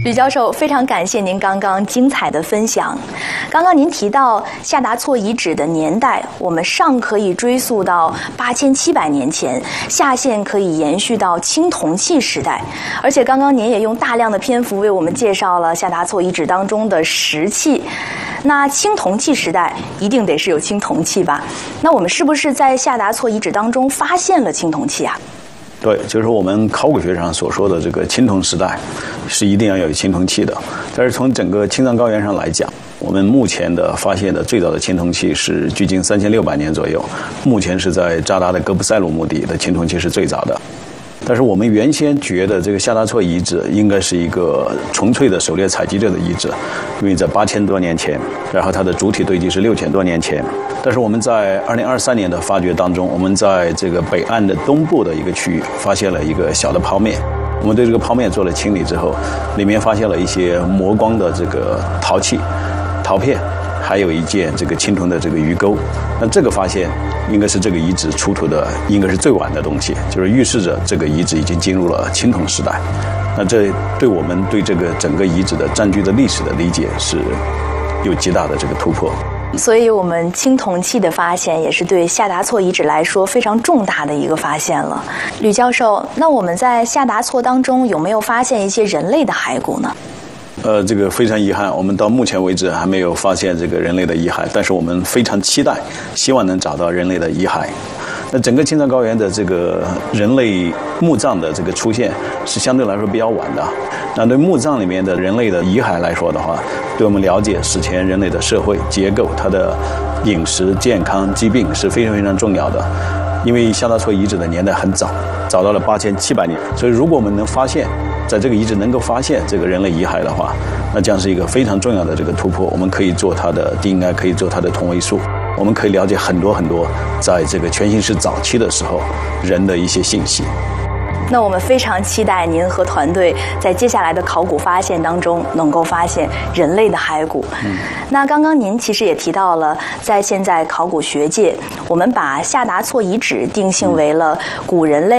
吕教授，非常感谢您刚刚精彩的分享。刚刚您提到夏达措遗址的年代，我们上可以追溯到8700年前，下限可以延续到青铜器时代。而且刚刚您也用大量的篇幅为我们介绍了夏达措遗址当中的石器。那青铜器时代一定得是有青铜器吧？那我们是不是在夏达措遗址当中发现了青铜器啊？ 对，就是我们考古学上所说的这个青铜时代，是一定要有青铜器的。但是从整个青藏高原上来讲，我们目前的发现的最早的青铜器是距今3600年左右，目前是在扎达的哥布塞鲁墓地的青铜器是最早的。但是我们原先觉得这个夏达措遗址应该是一个纯粹的狩猎采集者的遗址，因为在8000多年前，然后它的主体堆积是6000多年前。但是我们在2023年的发掘当中，我们在这个北岸的东部的一个区域发现了一个小的剖面。我们对这个剖面做了清理之后，里面发现了一些磨光的这个陶器、陶片，还有一件这个青铜的这个鱼钩。那这个发现应该是这个遗址出土的应该是最晚的东西，就是预示着这个遗址已经进入了青铜时代。那这对我们对这个整个遗址的占据的历史的理解是有极大的这个突破。 所以我们青铜器的发现也是对夏达措遗址来说非常重大的一个发现了。吕教授，那我们在夏达措当中有没有发现一些人类的骸骨呢？ 这个非常遗憾，我们到目前为止还没有发现这个人类的遗骸，但是我们非常期待，希望能找到人类的遗骸。那整个青藏高原的这个人类墓葬的这个出现是相对来说比较晚的。那对墓葬里面的人类的遗骸来说的话，对我们了解史前人类的社会结构、它的饮食、健康、疾病是非常非常重要的。因为夏达措遗址的年代很早，早到了8700年，所以如果我们能发现，在这个遗址能够发现这个人类遗骸的话，那将是一个非常重要的这个突破。我们可以做它的 DNA， 可以做它的同位素，我们可以了解很多很多在这个全新世早期的时候人的一些信息。 那我们非常期待您和团队在接下来的考古发现当中能够发现人类的骸骨。那刚刚您其实也提到了，在现在考古学界，我们把夏达措遗址定性为了古人类